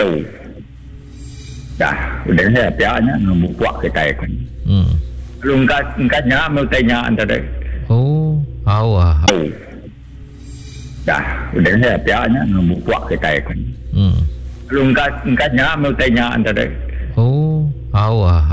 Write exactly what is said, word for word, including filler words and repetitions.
tu. Dah, udah saya pianya buat kita kan. Hmm. Belum kat katnya mau tanya antara. Oh, awak. Tu. Dah, udah saya pianya buat kita kan. Hmm. Belum kat katnya mau tanya antara. Oh, awak.